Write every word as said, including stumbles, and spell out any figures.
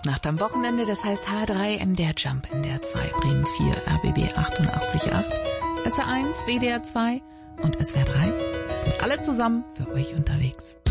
Nacht am Wochenende, das heißt H drei, M D R Jump, N D R zwei, Bremen vier, R B B achtundachtzig Komma acht, S R eins, W D R zwei und S W R drei. Wir sind alle zusammen für euch unterwegs.